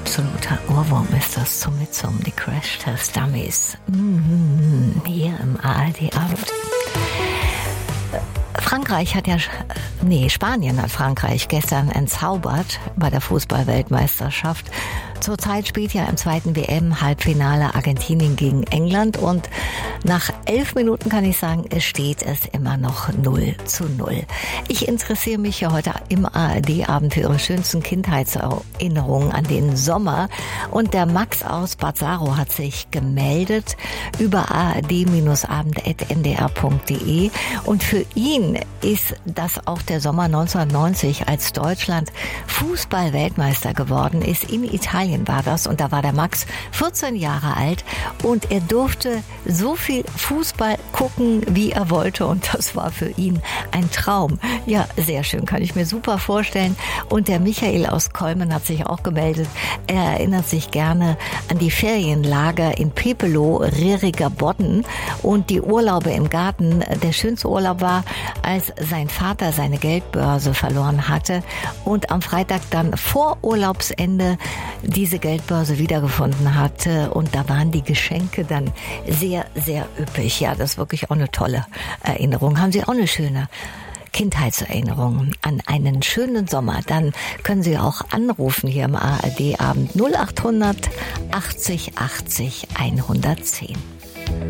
absoluter Ohrwurm ist das zum Mitsummen, die Crash Test Dummies. Hier im ARD-Abend. Spanien hat Frankreich gestern entzaubert bei der Fußball-Weltmeisterschaft. Zurzeit spielt ja im zweiten WM-Halbfinale Argentinien gegen England und nach 11 Minuten kann ich sagen, es steht immer noch 0:0. Ich interessiere mich ja heute im ARD-Abend für Ihre schönsten Kindheitserinnerungen an den Sommer und der Max aus Bad Saro hat sich gemeldet über ard-abend@ndr.de und für ihn ist das auch der Sommer 1990, als Deutschland Fußball-Weltmeister geworden ist. In Italien war das und da war der Max 14 Jahre alt und er durfte so viel Fußball gucken, wie er wollte und das war für ihn ein Traum. Ja, sehr schön, kann ich mir super vorstellen. Und der Michael aus Kolmen hat sich auch gemeldet. Er erinnert sich gerne an die Ferienlager in Pepelo, Reriger Bodden und die Urlaube im Garten. Der schönste Urlaub war, als sein Vater seine Geldbörse verloren hatte und am Freitag dann vor Urlaubsende diese Geldbörse wiedergefunden hatte und da waren die Geschenke dann sehr, sehr üppig. Ja, das ist wirklich auch eine tolle Erinnerung. Haben Sie auch eine schöne Kindheitserinnerung an einen schönen Sommer? Dann können Sie auch anrufen hier im ARD-Abend 0800 80 80 110.